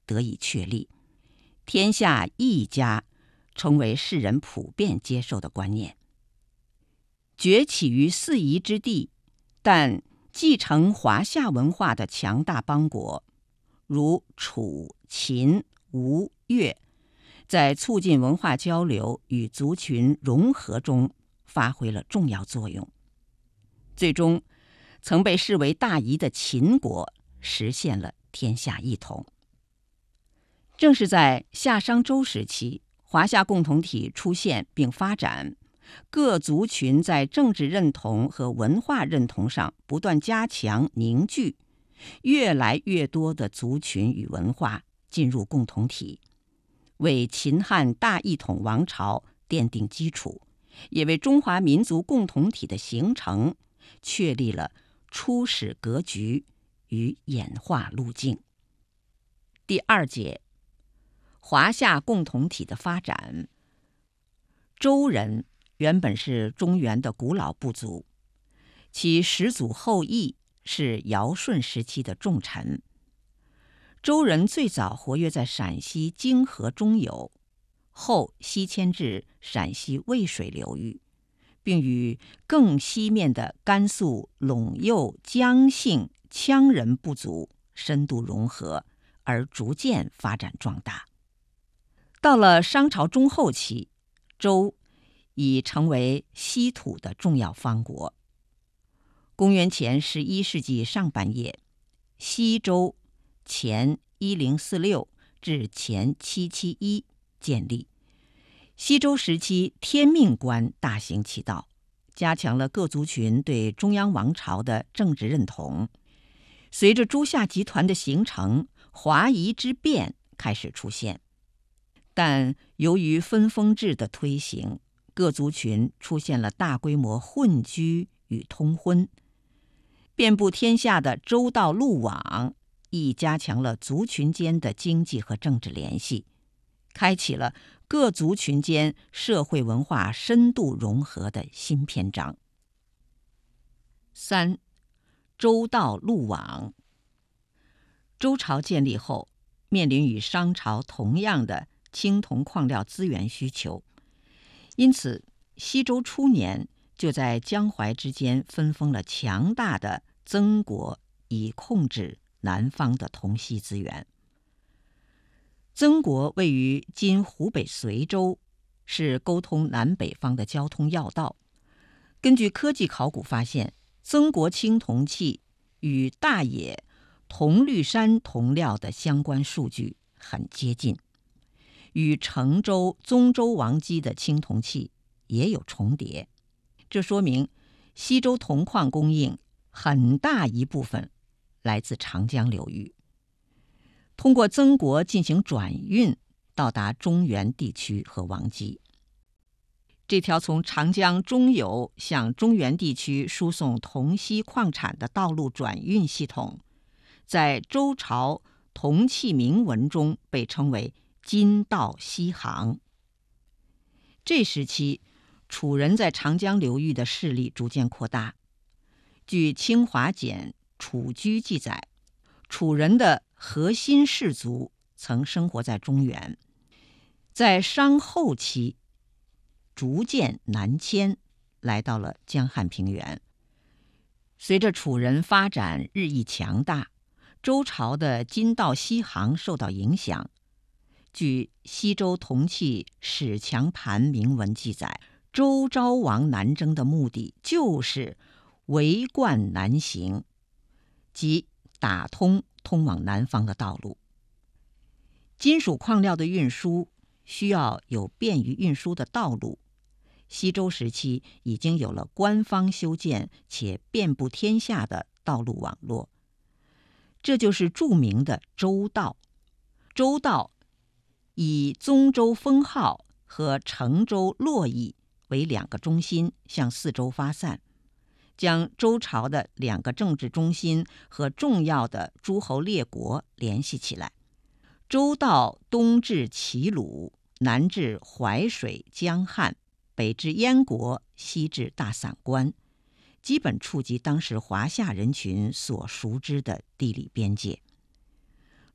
得以确立，天下一家成为世人普遍接受的观念。崛起于四夷之地，但继承华夏文化的强大邦国，如楚、秦、吴、越，在促进文化交流与族群融合中发挥了重要作用。最终，曾被视为大夷的秦国实现了天下一统。正是在夏商周时期，华夏共同体出现并发展，各族群在政治认同和文化认同上不断加强凝聚，越来越多的族群与文化进入共同体，为秦汉大一统王朝奠定基础，也为中华民族共同体的形成确立了初始格局与演化路径。第二节，华夏共同体的发展。周人原本是中原的古老部族，其始祖后羿是尧舜时期的重臣。周人最早活跃在陕西泾河中游，后西迁至陕西渭水流域，并与更西面的甘肃陇右姜姓羌人部族深度融合，而逐渐发展壮大。到了商朝中后期，周已成为西土的重要方国。公元前11世纪上半叶，西周前1046至前771建立。西周时期，天命观大行其道，加强了各族群对中央王朝的政治认同。随着诸夏集团的形成，华夷之变开始出现。但由于分封制的推行，各族群出现了大规模混居与通婚。遍布天下的周道路网亦加强了族群间的经济和政治联系，开启了各族群间社会文化深度融合的新篇章。3. 周道路网。周朝建立后，面临与商朝同样的青铜矿料资源需求，因此西周初年就在江淮之间分封了强大的曾国，以控制南方的铜锡资源。曾国位于今湖北随州，是沟通南北方的交通要道。根据科技考古发现，曾国青铜器与大冶铜绿山铜料的相关数据很接近，与成州、宗周王姬的青铜器也有重叠。这说明西周铜矿供应很大一部分来自长江流域，通过曾国进行转运，到达中原地区和王姬。这条从长江中游向中原地区输送铜锡矿产的道路转运系统，在周朝铜器铭文中被称为金道西行。这时期，楚人在长江流域的势力逐渐扩大。据《清华简·楚居》记载，楚人的核心氏族曾生活在中原，在商后期逐渐南迁，来到了江汉平原。随着楚人发展日益强大，周朝的金道西行受到影响。据西周铜器史强盘铭文记载，周昭王南征的目的就是围灌南行，即打通通往南方的道路。金属矿料的运输需要有便于运输的道路。西周时期已经有了官方修建且遍布天下的道路网络，这就是著名的周道。周道以宗周封号和成周洛邑为两个中心向四周发散，将周朝的两个政治中心和重要的诸侯列国联系起来。周道东至齐鲁，南至淮水江汉，北至燕国，西至大散关，基本触及当时华夏人群所熟知的地理边界。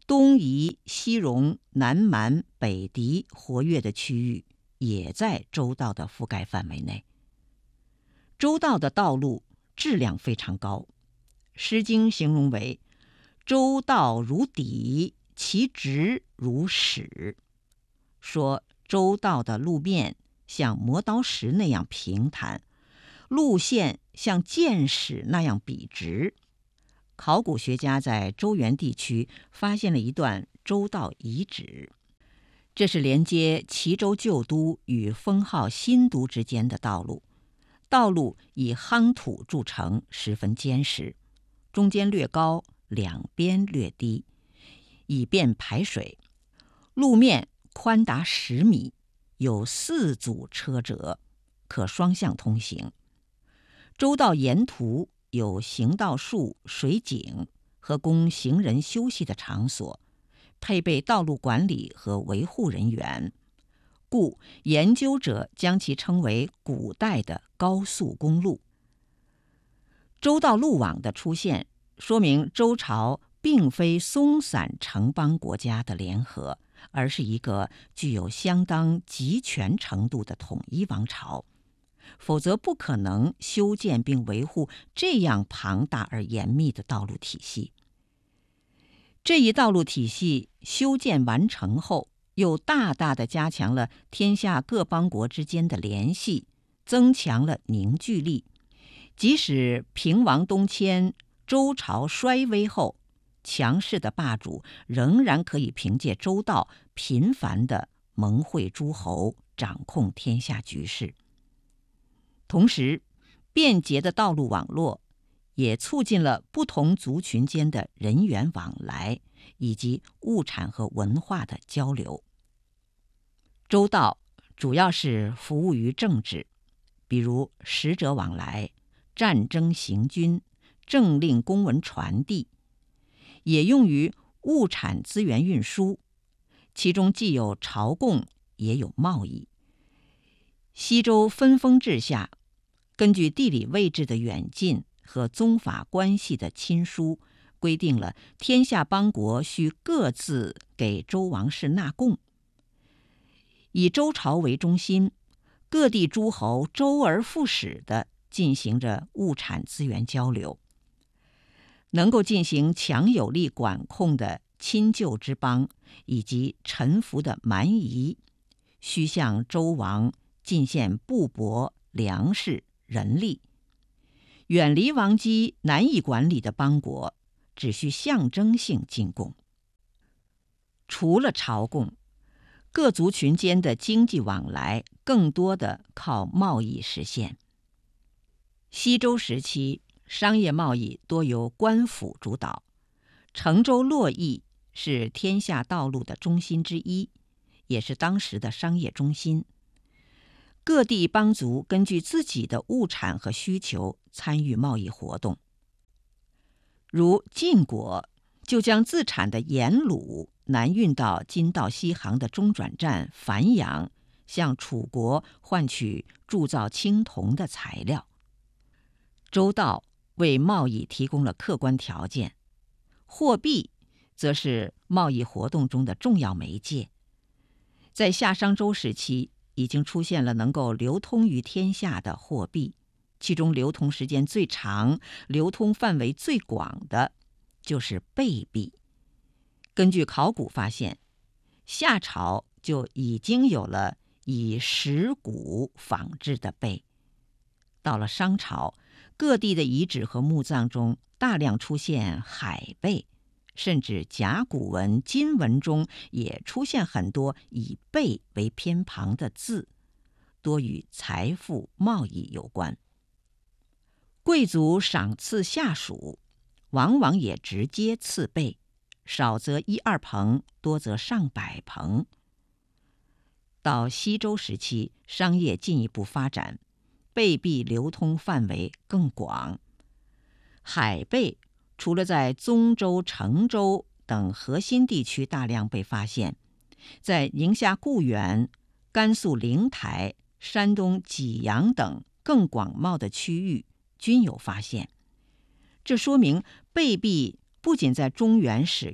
东夷、西戎、南蛮、北狄活跃的区域也在周道的覆盖范围内。周道的道路质量非常高，《诗经》形容为周道如砥，其直如矢，说周道的路面像磨刀石那样平坦，路线像箭矢那样笔直。考古学家在周原地区发现了一段周道遗址，这是连接齐州旧都与封号新都之间的道路。道路以夯土筑成，十分坚实，中间略高，两边略低，以便排水。路面宽达10米，有4组车辙，可双向通行。周道沿途有行道树、水井和供行人休息的场所，配备道路管理和维护人员，故研究者将其称为古代的高速公路。周道路网的出现，说明周朝并非松散城邦国家的联合，而是一个具有相当集权程度的统一王朝，否则不可能修建并维护这样庞大而严密的道路体系。这一道路体系修建完成后，又大大地加强了天下各邦国之间的联系，增强了凝聚力。即使平王东迁，周朝衰微后，强势的霸主仍然可以凭借周道频繁地盟会诸侯，掌控天下局势。同时，便捷的道路网络也促进了不同族群间的人员往来，以及物产和文化的交流。周道主要是服务于政治，比如使者往来、战争行军、政令公文传递，也用于物产资源运输，其中既有朝贡，也有贸易。西周分封制下，根据地理位置的远近和宗法关系的亲疏，规定了天下邦国需各自给周王室纳贡。以周朝为中心，各地诸侯周而复始地进行着物产资源交流。能够进行强有力管控的亲旧之邦以及臣服的蛮夷，需向周王进献布帛、粮食、人力。远离王畿、难以管理的邦国，只需象征性进贡。除了朝贡，各族群间的经济往来更多的靠贸易实现。西周时期，商业贸易多由官府主导，成州洛邑是天下道路的中心之一，也是当时的商业中心。各地邦族根据自己的物产和需求参与贸易活动。如晋国就将自产的盐卤南运到今到西杭的中转站繁阳，向楚国换取铸造青铜的材料。周道为贸易提供了客观条件，货币则是贸易活动中的重要媒介。在夏商周时期，已经出现了能够流通于天下的货币，其中流通时间最长、流通范围最广的就是贝币。根据考古发现，夏朝就已经有了以石骨仿制的贝。到了商朝，各地的遗址和墓葬中大量出现海贝，甚至甲骨文、金文中也出现很多以贝为偏旁的字，多与财富、贸易有关。贵族赏赐下属，往往也直接赐贝，少则1、2棚，多则上百棚。到西周时期，商业进一步发展，贝币流通范围更广。海贝除了在宗周、成周等核心地区大量被发现，在宁夏固原、甘肃灵台、山东济阳等更广袤的区域均有发现。这说明贝币不仅在中原使用，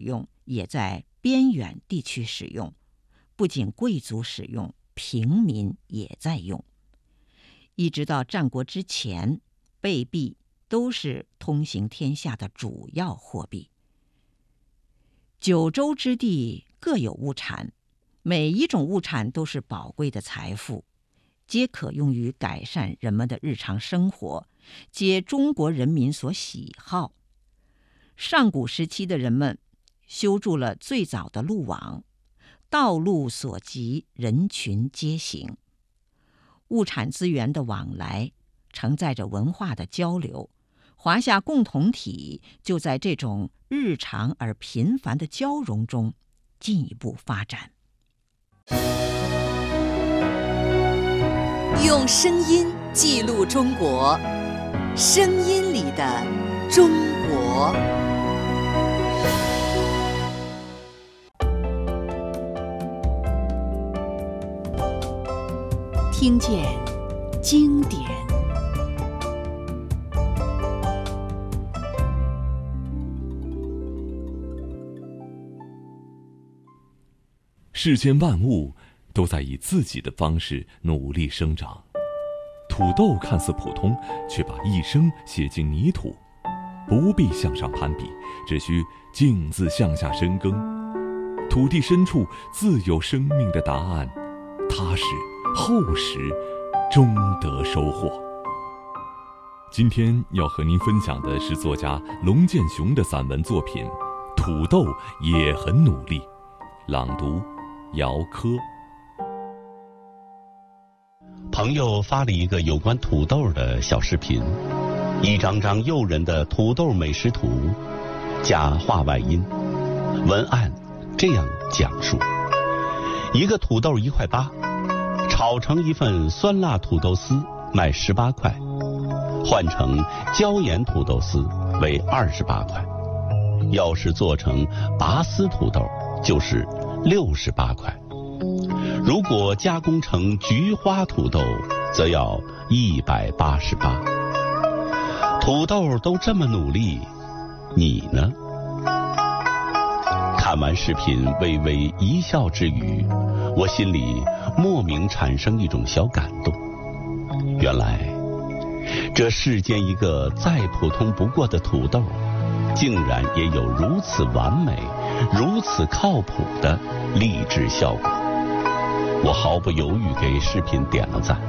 也在边远地区使用，不仅贵族使用，平民也在用。一直到战国之前，贝币都是通行天下的主要货币。九州之地各有物产，每一种物产都是宝贵的财富，皆可用于改善人们的日常生活，皆中国人民所喜好。上古时期的人们修筑了最早的路网，道路所及，人群皆行。物产资源的往来承载着文化的交流，华夏共同体就在这种日常而频繁的交融中进一步发展。 用声音记录中国，声音里的中国。听见经典。 世间万物都在以自己的方式努力生长。土豆看似普通，却把一生写进泥土，不必向上攀比，只需径自向下深耕。土地深处自有生命的答案，踏实厚实，终得收获。今天要和您分享的是作家龙建雄的散文作品《土豆也很努力》，朗读姚科。 朋友发了一个有关土豆的小视频，一张张诱人的土豆美食图，加画外音，文案这样讲述：一个土豆1.8块，炒成一份酸辣土豆丝卖18块，换成椒盐土豆丝为28块，要是做成拔丝土豆就是68块。如果加工成菊花土豆，则要188。土豆都这么努力，你呢？看完视频微微一笑之余，我心里莫名产生一种小感动。原来，这世间一个再普通不过的土豆，竟然也有如此完美、如此靠谱的励志效果。我毫不犹豫给视频点了赞。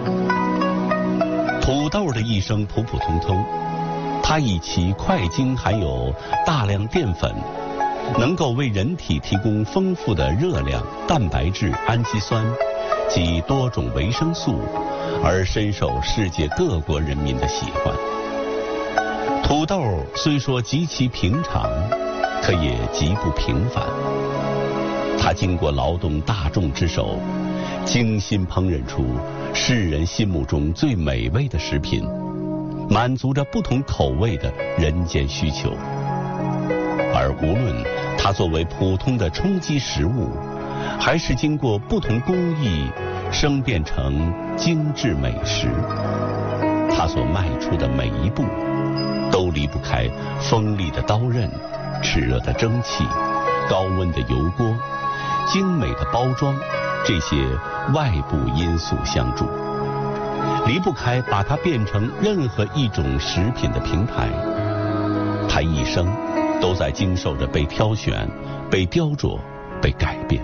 土豆的一生普普通通，它以其快精含有大量淀粉，能够为人体提供丰富的热量、蛋白质、氨基酸及多种维生素，而深受世界各国人民的喜欢。土豆虽说极其平常，可也极不平凡。它经过劳动大众之手，精心烹饪出世人心目中最美味的食品，满足着不同口味的人间需求。而无论它作为普通的充饥食物，还是经过不同工艺生变成精致美食，它所迈出的每一步都离不开锋利的刀刃、炽热的蒸汽、高温的油锅、精美的包装，这些外部因素相助，离不开把它变成任何一种食品的平台。它一生都在经受着被挑选、被雕琢、被改变。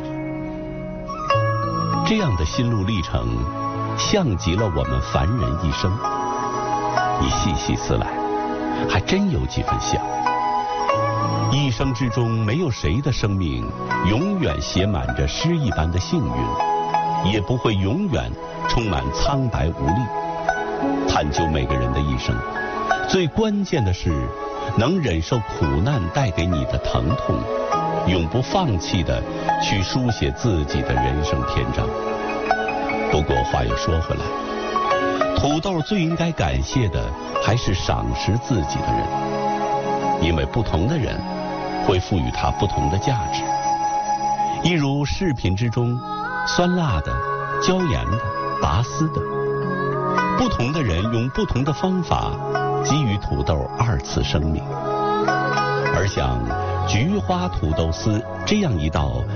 这样的心路历程，像极了我们凡人一生。你细细思来，还真有几分像。一生之中，没有谁的生命永远写满着诗一般的幸运，也不会永远充满苍白无力。探究每个人的一生，最关键的是能忍受苦难带给你的疼痛，永不放弃的去书写自己的人生篇章。不过话又说回来，土豆最应该感谢的还是赏识自己的人，因为不同的人会赋予它不同的价值。一如视频之中酸辣的、椒盐的、拔丝的，不同的人用不同的方法给予土豆2次生命。而像菊花土豆丝这样一道